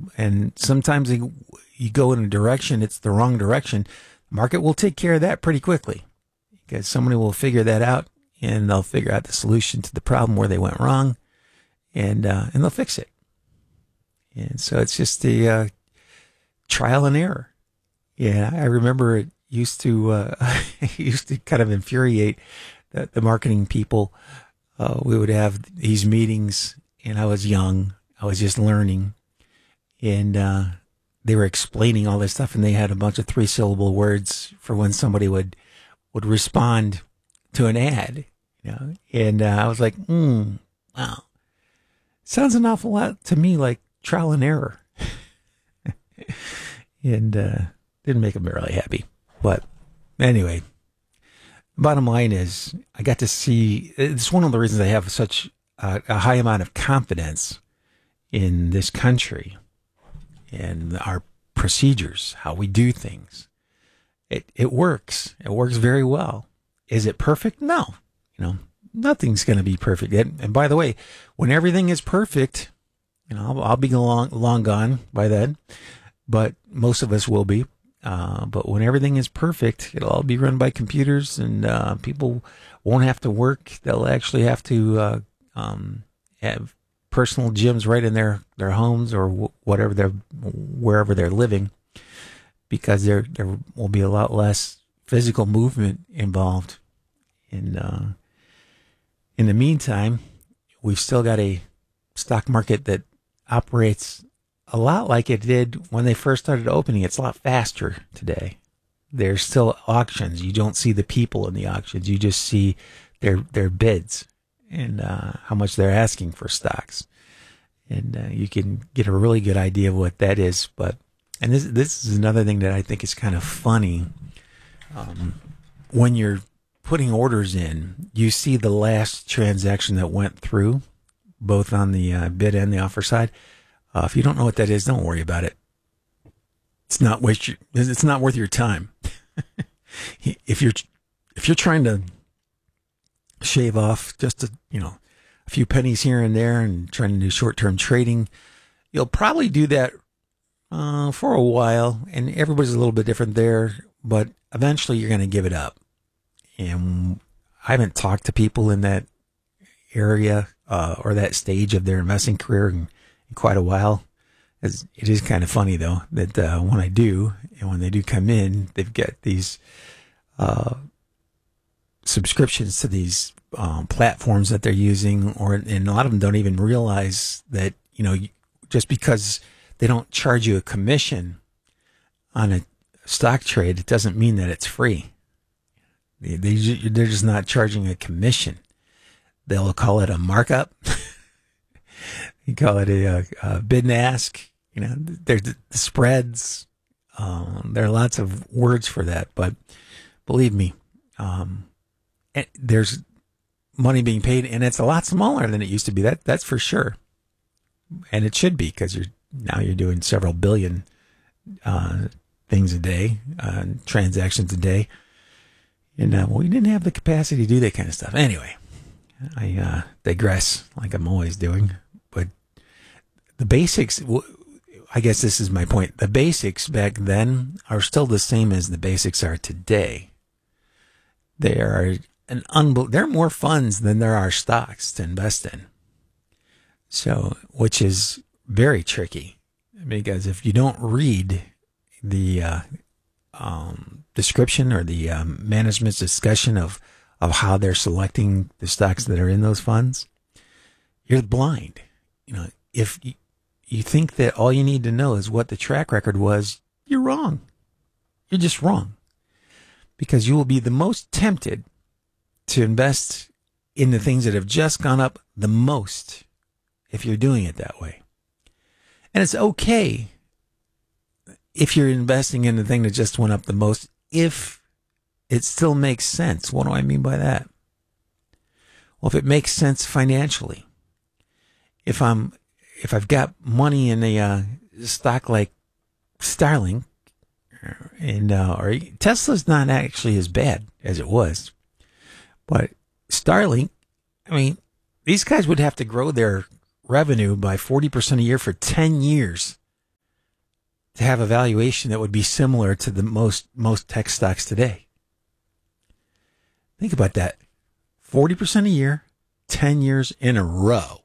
and sometimes you go in a direction, it's the wrong direction. The market will take care of that pretty quickly because somebody will figure that out and they'll figure out the solution to the problem where they went wrong and they'll fix it. And so it's just a trial and error. Yeah, I remember it used to kind of infuriate the marketing people. We would have these meetings, and I was young. I was just learning, and they were explaining all this stuff, and they had a bunch of 3-syllable words for when somebody would respond to an ad. And I was like, wow, sounds an awful lot to me like trial and error. And didn't make them really happy. But anyway, bottom line is I got to see, it's one of the reasons I have such a high amount of confidence in this country and our procedures, how we do things. It works. It works very well. Is it perfect? No. Nothing's going to be perfect. And by the way, when everything is perfect, I'll be long gone by then, but most of us will be. But when everything is perfect, it'll all be run by computers, and people won't have to work. They'll actually have to have personal gyms right in their homes or wherever they're living, because there will be a lot less physical movement involved. And in the meantime, we've still got a stock market that operates a lot like it did when they first started opening. It's a lot faster today. There's still auctions. You don't see the people in the auctions. You just see their bids and how much they're asking for stocks. And you can get a really good idea of what that is. And this is another thing that I think is kind of funny. When you're putting orders in, you see the last transaction that went through, both on the bid and the offer side. If you don't know what that is, don't worry about it. It's not worth your time. If you're trying to shave off just a few pennies here and there and trying to do short-term trading, you'll probably do that for a while, and everybody's a little bit different there, but eventually you're going to give it up. And I haven't talked to people in that area or that stage of their investing career in quite a while. It is kind of funny, though, that when I do, and when they do come in, they've got these subscriptions to these platforms that they're using, and a lot of them don't even realize that, just because they don't charge you a commission on a stock trade, it doesn't mean that it's free. They're just not charging a commission. They'll call it a markup. You call it a bid and ask. There's the spreads. There are lots of words for that, but believe me, there's money being paid, and it's a lot smaller than it used to be. That's for sure, and it should be, because you're doing several billion things a day, transactions a day, and we didn't have the capacity to do that kind of stuff. Anyway, I digress, like I'm always doing. But the basics, I guess this is my point. The basics back then are still the same as the basics are today. They are there are more funds than there are stocks to invest in. So, which is very tricky, because if you don't read the description or the management's discussion of how they're selecting the stocks that are in those funds, you're blind. If you think that all you need to know is what the track record was, you're wrong. You're just wrong. Because you will be the most tempted to invest in the things that have just gone up the most if you're doing it that way. And it's okay if you're investing in the thing that just went up the most, if it still makes sense. What do I mean by that? Well, if it makes sense financially, if I've got money in a stock like Starlink, and or Tesla's not actually as bad as it was, but Starlink, these guys would have to grow their revenue by 40% a year for 10 years to have a valuation that would be similar to the most tech stocks today. Think about that. 40% a year, 10 years in a row.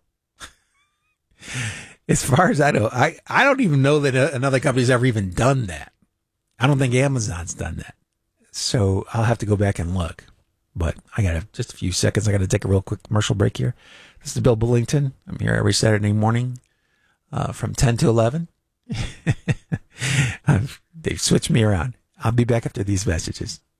As far as I know, I don't even know that another company's ever even done that. I don't think Amazon's done that. So I'll have to go back and look. But I got just a few seconds. I got to take a real quick commercial break here. This is Bill Bullington. I'm here every Saturday morning from 10 to 11. They've switched me around. I'll be back after these messages.